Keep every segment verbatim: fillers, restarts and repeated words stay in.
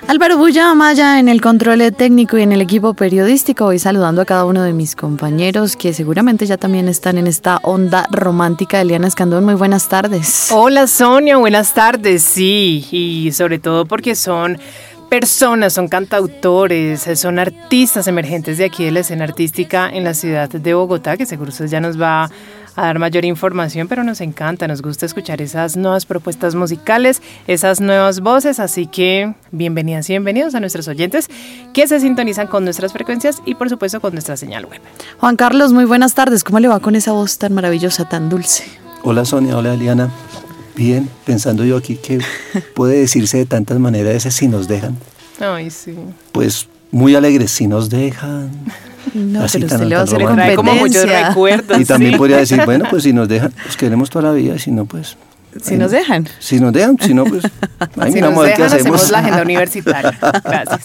Álvaro Bulla Amaya en el control técnico y en el equipo periodístico. Hoy saludando a cada uno de mis compañeros que seguramente ya también están en esta onda romántica. Eliana Escandón, muy buenas tardes. Hola Sonia, buenas tardes. Sí, y sobre todo porque son personas, son cantautores, son artistas emergentes de aquí de la escena artística en la ciudad de Bogotá, que seguro usted ya nos va a dar mayor información, pero nos encanta, nos gusta escuchar esas nuevas propuestas musicales, esas nuevas voces, así que bienvenidas y bienvenidos a nuestros oyentes que se sintonizan con nuestras frecuencias y por supuesto con nuestra señal web. Juan Carlos, muy buenas tardes, ¿cómo le va con esa voz tan maravillosa, tan dulce? Hola Sonia, hola Eliana. Bien, pensando yo aquí que puede decirse de tantas maneras ese si nos dejan. Ay, sí. Pues muy alegres, si nos dejan. No, así pero tan, usted le va a hacer tan trae como muchos recuerdos. Y también sí. podría decir, bueno, pues si nos dejan, pues queremos toda la vida, y si no, pues... Si nos dejan. Si nos dejan, si no, pues... Ahí si nos miramos a ver qué dejan, hacemos. hacemos la agenda universitaria. Gracias.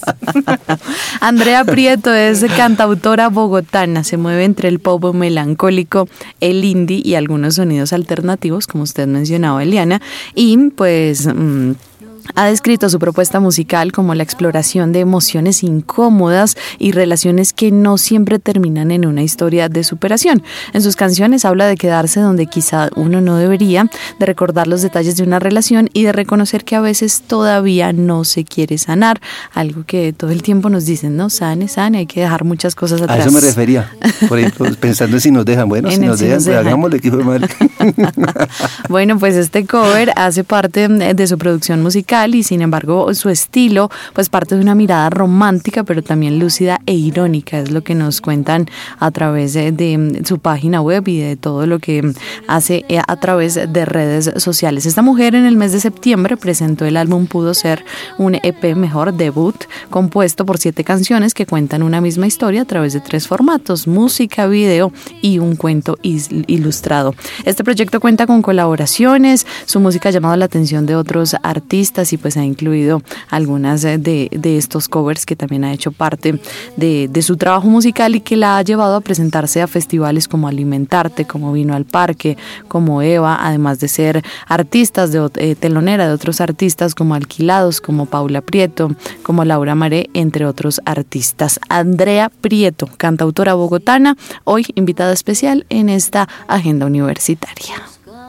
Andrea Prieto es cantautora bogotana, se mueve entre el pop melancólico, el indie y algunos sonidos alternativos, como usted mencionaba, Eliana, y pues... Mmm, ha descrito su propuesta musical como la exploración de emociones incómodas y relaciones que no siempre terminan en una historia de superación. En sus canciones habla de quedarse donde quizá uno no debería, de recordar los detalles de una relación y de reconocer que a veces todavía no se quiere sanar, algo que todo el tiempo nos dicen, ¿no? Sane, sane, hay que dejar muchas cosas atrás. A eso me refería, por ejemplo, pensando en si nos dejan, bueno, en si nos si dejan, nos pues dejan. Hagámosle que fue mal. Bueno, pues este cover hace parte de su producción musical y sin embargo su estilo pues parte de una mirada romántica pero también lúcida e irónica, es lo que nos cuentan a través de, de su página web y de todo lo que hace a través de redes sociales. Esta mujer en el mes de septiembre presentó el álbum Pudo Ser, un E P mejor debut compuesto por siete canciones que cuentan una misma historia a través de tres formatos: música, video y un cuento ilustrado. Este proyecto cuenta con colaboraciones, su música ha llamado la atención de otros artistas y pues ha incluido algunas de, de estos covers que también ha hecho parte de, de su trabajo musical y que la ha llevado a presentarse a festivales como Alimentarte, como Vino al Parque, como Eva, además de ser artistas, de eh, telonera de otros artistas como Alquilados, como Paula Prieto, como Laura Maré, entre otros artistas. Andrea Prieto, cantautora bogotana, hoy invitada especial en esta agenda universitaria.